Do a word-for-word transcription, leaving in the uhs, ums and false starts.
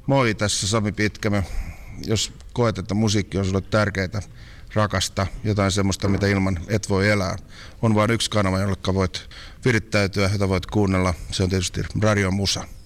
Moi, tässä Sami Pitkämö. Jos koet, että musiikki on sulle tärkeää, rakasta, jotain semmoista, mitä ilman et voi elää, on vain yksi kanava, jolla voit virittäytyä, jota voit kuunnella. Se on tietysti Radio Musa.